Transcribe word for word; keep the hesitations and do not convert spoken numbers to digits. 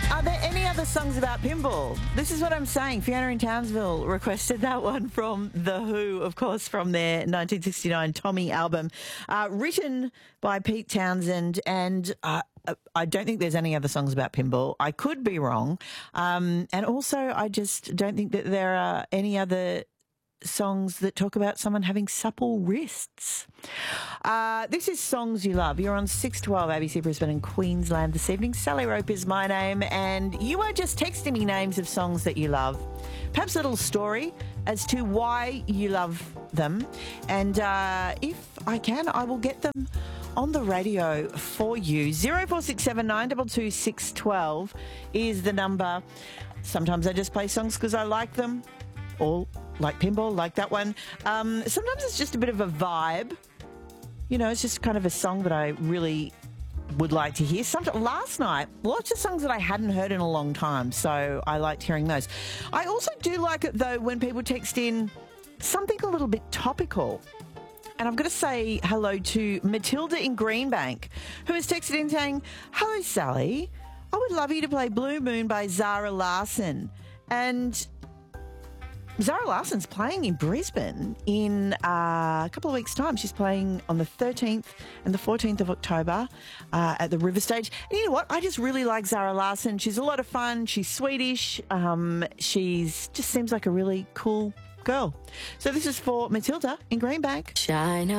Are there any other songs about pinball? This is what I'm saying. Fiona in Townsville requested that one from The Who, of course, from their nineteen sixty-nine Tommy album, uh, written by Pete Townsend. And uh, I don't think there's any other songs about pinball. I could be wrong. Um, and also, I just don't think that there are any other songs that talk about someone having supple wrists. Uh, this is Songs You Love. You're on six twelve A B C Brisbane and Queensland this evening. Sally Rope is my name, and you are just texting me names of songs that you love. Perhaps a little story as to why you love them. And uh, if I can, I will get them on the radio for you. zero four six seven nine two two six one two is the number. Sometimes I just play songs because I like them. All like pinball, like that one. Um, sometimes it's just a bit of a vibe. You know, it's just kind of a song that I really would like to hear. Sometimes, last night, lots of songs that I hadn't heard in a long time, so I liked hearing those. I also do like it, though, when people text in something a little bit topical. And I'm going to say hello to Matilda in Greenbank, who has texted in saying, "Hello, Sally. I would love you to play Blue Moon by Zara Larsson." And Zara Larsson's playing in Brisbane in uh, a couple of weeks' time. She's playing on the thirteenth and the fourteenth of October uh, at the River Stage. And you know what? I just really like Zara Larsson. She's a lot of fun. She's Swedish. Um, she's just seems like a really cool girl. So this is for Matilda in Greenbank. Shine